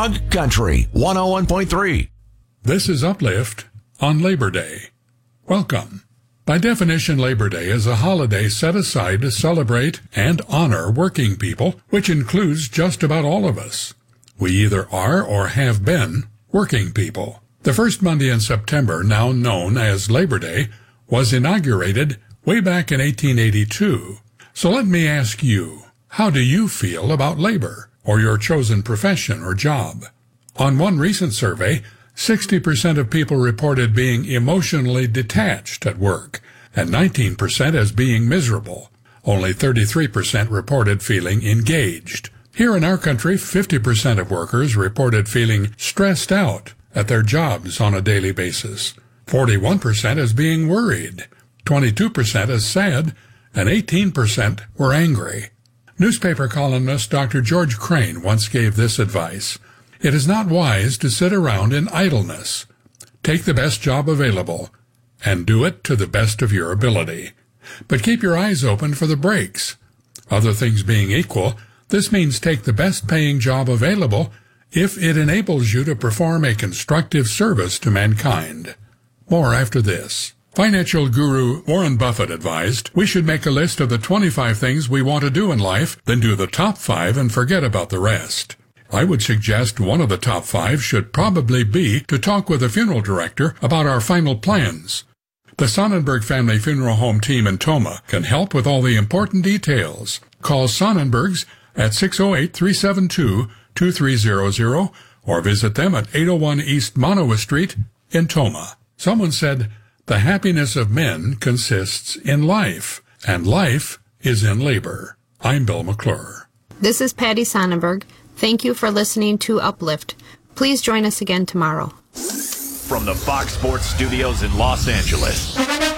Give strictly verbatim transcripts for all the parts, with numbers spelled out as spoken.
Frog Country one oh one point three. This is Uplift on Labor Day. Welcome. By definition, Labor Day is a holiday set aside to celebrate and honor working people, which includes just about all of us. We either are or have been working people. The first Monday in September, now known as Labor Day, was inaugurated way back in eighteen eighty-two. So let me ask you, how do you feel about labor or your chosen profession or job? On one recent survey, sixty percent of people reported being emotionally detached at work, and nineteen percent as being miserable. Only thirty-three percent reported feeling engaged. Here in our country, fifty percent of workers reported feeling stressed out at their jobs on a daily basis. forty-one percent as being worried, twenty-two percent as sad, and eighteen percent were angry. Newspaper columnist Doctor George Crane once gave this advice: "It is not wise to sit around in idleness. Take the best job available and do it to the best of your ability. But keep your eyes open for the breaks. Other things being equal, this means take the best paying job available if it enables you to perform a constructive service to mankind." More after this. Financial guru Warren Buffett advised we should make a list of the twenty-five things we want to do in life, then do the top five and forget about the rest. I would suggest one of the top five should probably be to talk with a funeral director about our final plans. The Sonnenberg Family Funeral Home team in Tomah can help with all the important details. Call Sonnenbergs at six oh eight, three seven two, two three zero zero or visit them at eight oh one East Monowa Street in Tomah. Someone said, "The happiness of men consists in life, and life is in labor." I'm Bill McClure. This is Patty Sonnenberg. Thank you for listening to Uplift. Please join us again tomorrow. From the Fox Sports Studios in Los Angeles,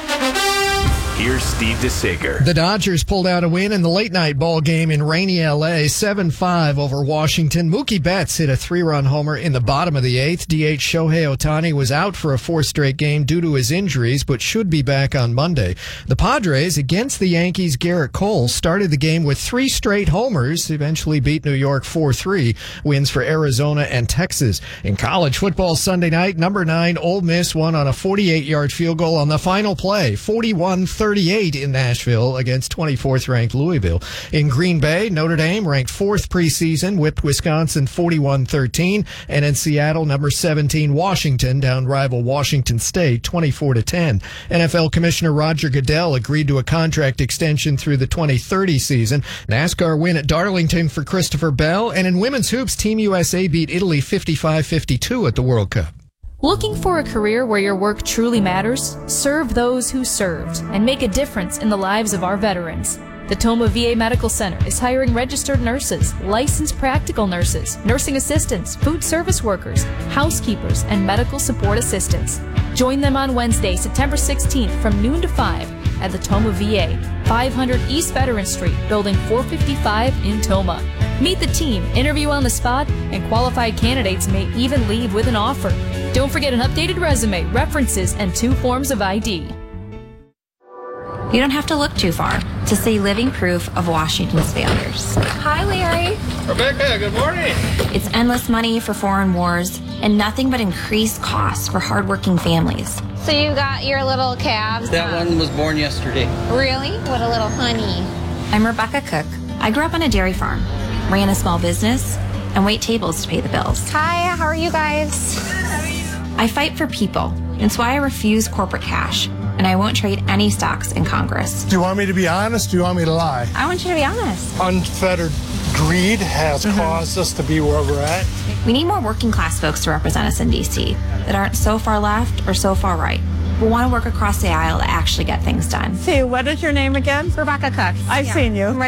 here's Steve DeSager. The Dodgers pulled out a win in the late-night ball game in rainy L A, seven five over Washington. Mookie Betts hit a three-run homer in the bottom of the eighth. D H Shohei Ohtani was out for a fourth-straight game due to his injuries, but should be back on Monday. The Padres, against the Yankees' Garrett Cole, started the game with three straight homers, eventually beat New York four three. Wins for Arizona and Texas. In college football Sunday night, number nine, Ole Miss won on a forty-eight-yard field goal on the final play, forty-one thirty-eight in Nashville against twenty-fourth ranked Louisville. In Green Bay, Notre Dame, ranked fourth preseason, whipped Wisconsin forty-one thirteen. And in Seattle, number seventeen, Washington, down rival Washington State twenty-four to ten. N F L Commissioner Roger Goodell agreed to a contract extension through the twenty thirty season. NASCAR win at Darlington for Christopher Bell. And in women's hoops, Team U S A beat Italy fifty-five fifty-two at the World Cup. Looking for a career where your work truly matters? Serve those who served and make a difference in the lives of our veterans. The Tomah V A Medical Center is hiring registered nurses, licensed practical nurses, nursing assistants, food service workers, housekeepers, and medical support assistants. Join them on Wednesday, September sixteenth from noon to five at the Tomah V A, five hundred East Veteran Street, Building four fifty-five in Tomah. Meet the team, interview on the spot, and qualified candidates may even leave with an offer. Don't forget an updated resume, references, and two forms of I D. You don't have to look too far to see living proof of Washington's failures. Hi, Larry. Rebecca, good morning. It's endless money for foreign wars and nothing but increased costs for hardworking families. So you got your little calves? That one was born yesterday. Really? What a little honey. I'm Rebecca Cook. I grew up on a dairy farm, ran a small business, and wait tables to pay the bills. Hi, how are you guys? I fight for people. It's why I refuse corporate cash, and I won't trade any stocks in Congress. Do you want me to be honest? Do you want me to lie? I want you to be honest. Unfettered greed has mm-hmm. caused us to be where we're at. We need more working class folks to represent us in D C that aren't so far left or so far right. We want to work across the aisle to actually get things done. See, what is your name again? Rebecca Cook. I've yeah. seen you.